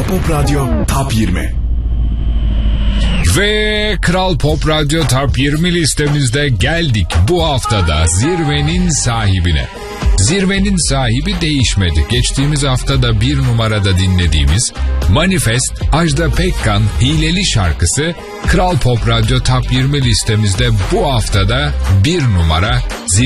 Pop Radyo Top 20. Ve Kral Pop Radyo Top 20 listemizde geldik bu haftada zirvenin sahibine. Zirvenin sahibi değişmedi. Geçtiğimiz haftada bir numarada dinlediğimiz Manifest Ajda Pekkan Hileli şarkısı Kral Pop Radyo Top 20 listemizde bu haftada bir numara zirve.